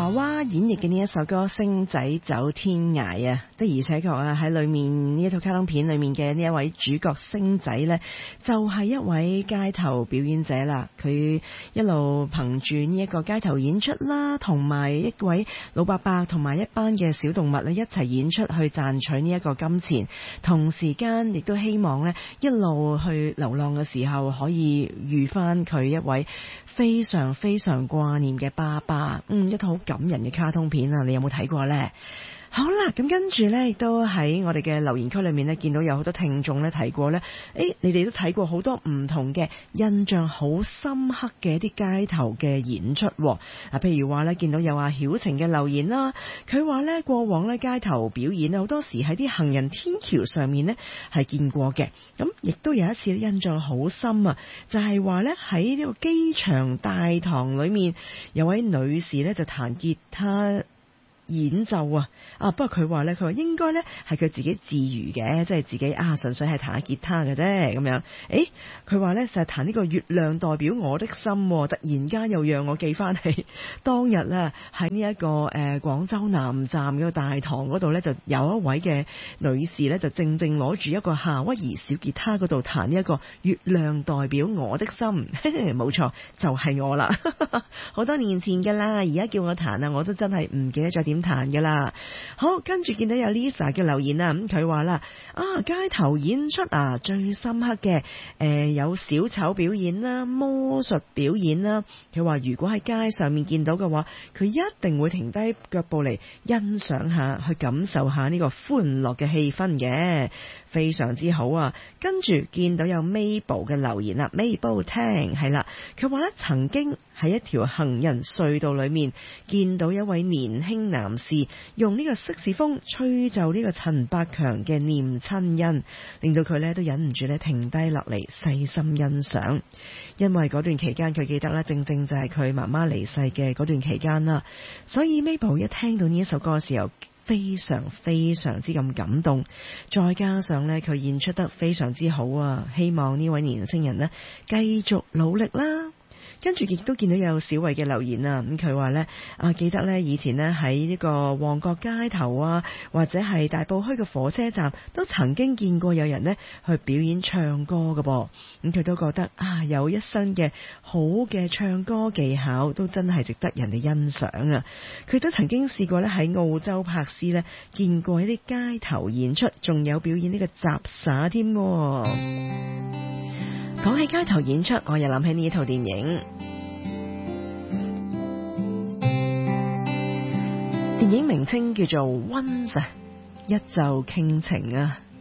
娃娃演繹嘅呢一首歌《星仔走天涯》啊，的而且確啊，喺裏面呢一套卡通片裏面嘅呢一位主角星仔呢，就係一位街頭表演者啦。佢一路憑住呢一個街頭演出啦，同埋一位老伯伯同埋一班嘅小動物咧一齊演出去賺取呢一個金錢，同時間亦都希望呢一路去流浪嘅時候可以遇翻佢一位非常非常掛念嘅爸爸。一套好感人嘅卡通片啊，你有冇睇過呢？好啦，咁跟住呢，亦都喺我哋嘅留言區裏面呢，見到有好多聽眾呢提過呢。你哋都睇過好多唔同嘅印象好深刻嘅一啲街頭嘅演出。譬如話呢，見到有阿曉晴嘅留言啦，佢話呢，過往呢街頭表演好多時喺啲行人天橋上面呢係見過嘅。咁亦都有一次印象好深啊，就係話呢，喺呢個機場大堂裏面有位女士呢就彈吉他演奏不過佢話呢，佢話應該呢係佢自己自娛嘅，即係自己純粹係彈下吉他嘅啫咁樣。佢話呢就係彈呢個月亮代表我的心，突然間又讓我記翻起當日呢喺呢一個廣州南站嘅大堂嗰度呢，就有一位嘅女士呢，就正正攞住一個夏威夷小吉他嗰度彈呢一個月亮代表我的心。冇錯，就係我啦。好多年前噶啦，而家叫我彈我都真係唔記得咗點彈噶啦。好，跟住見到有 Lisa 嘅留言啦，咁佢話啦，街頭演出最深刻嘅有小丑表演啦、魔術表演啦。佢話如果喺街上面見到嘅話，佢一定會停低腳步嚟欣賞下，去感受下呢個歡樂嘅氣氛嘅，非常之好啊。跟住見到有 Mabel 嘅留言啦，Mabel Tang 係啦，佢話咧曾經喺一條行人隧道裏面見到一位年輕男士用呢個色士風吹奏呢個陳百強嘅念親恩，令到佢咧都忍唔住咧停低落嚟細心欣賞。因為嗰段期間佢記得啦，正正就係佢媽媽離世嘅嗰段期間啦，所以 Mabel 一聽到呢一首歌嘅時候非常非常之咁感動，再加上呢佢演出得非常之好啊，希望呢位年輕人呢繼續努力啦。跟住亦都見到有小慧嘅留言啊，咁佢話呢，記得呢以前呢喺呢個旺角街頭或者係大埔墟嘅火車站都曾經見過有人呢去表演唱歌㗎噃，咁佢都覺得有一身嘅好嘅唱歌技巧都真係值得人哋欣賞啊。佢都曾經試過呢喺澳洲柏斯呢見過一啲街頭演出，仲有表演呢個雜耍添。講起街頭演出，我又諗起呢一套電影。電影名稱叫做 Once 一袖傾情啊。